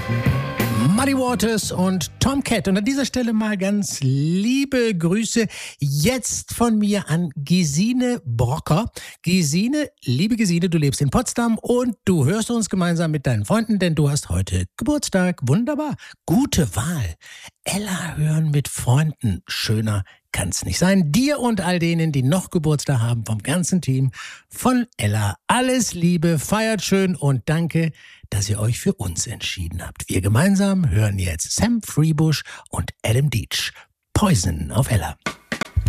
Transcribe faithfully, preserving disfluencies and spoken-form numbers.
Muddy Waters und Tomcat. Und an dieser Stelle mal ganz liebe Grüße jetzt von mir an Gesine Brocker. Gesine, liebe Gesine, du lebst in Potsdam und du hörst uns gemeinsam mit deinen Freunden, denn du hast heute Geburtstag. Wunderbar. Gute Wahl. Ella hören mit Freunden. Schöner kann's nicht sein. Dir und all denen, die noch Geburtstag haben, vom ganzen Team von Ella. Alles Liebe, feiert schön und danke, dass ihr euch für uns entschieden habt. Wir gemeinsam hören jetzt Sam Freebush und Adam Deitch. Poison auf Ella.